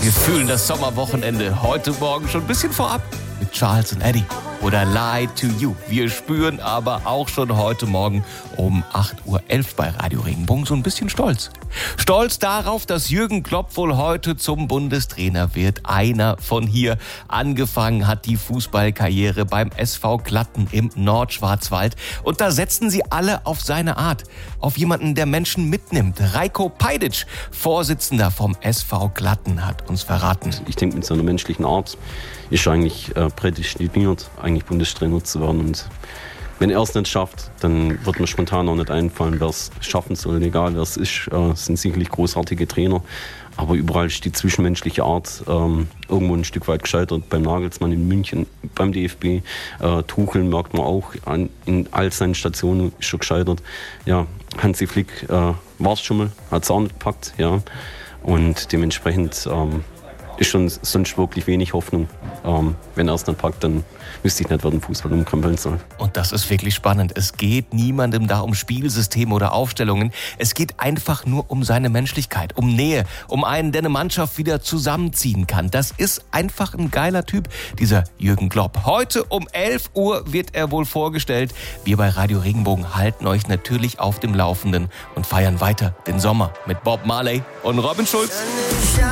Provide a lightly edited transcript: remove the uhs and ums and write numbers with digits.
Wir fühlen das Sommerwochenende heute Morgen schon ein bisschen vorab mit Charles und Eddie oder Lie to You. Wir spüren aber auch schon heute Morgen um 8.11 Uhr bei Radio Regenbogen so ein bisschen Stolz. Stolz darauf, dass Jürgen Klopp wohl heute zum Bundestrainer wird. Einer von hier. Angefangen hat die Fußballkarriere beim SV Glatten im Nordschwarzwald. Und da setzen sie alle auf seine Art. Auf jemanden, der Menschen mitnimmt. Rajko Pajdic, Vorsitzender vom SV Glatten, hat uns verraten. Ich denke, mit seiner menschlichen Art ist er eigentlich prädestiniert, eigentlich Bundestrainer zu werden. Und wenn er es nicht schafft, dann wird mir spontan auch nicht einfallen, wer es schaffen soll. Egal wer es ist, es sind sicherlich großartige Trainer. Aber überall ist die zwischenmenschliche Art irgendwo ein Stück weit gescheitert. Beim Nagelsmann in München, beim DFB, Tuchel merkt man auch, in all seinen Stationen ist schon gescheitert. Ja, Hansi Flick war es schon mal, hat es auch nicht gepackt. Ja. Und dementsprechend ist schon sonst wirklich wenig Hoffnung. Wenn er es nicht packt, dann wüsste ich nicht, wer den Fußball umkrempeln soll. Und das ist wirklich spannend. Es geht niemandem da um Spielsysteme oder Aufstellungen. Es geht einfach nur um seine Menschlichkeit, um Nähe, um einen, der eine Mannschaft wieder zusammenziehen kann. Das ist einfach ein geiler Typ, dieser Jürgen Klopp. Heute um 11 Uhr wird er wohl vorgestellt. Wir bei Radio Regenbogen halten euch natürlich auf dem Laufenden und feiern weiter den Sommer mit Bob Marley und Robin Schulz.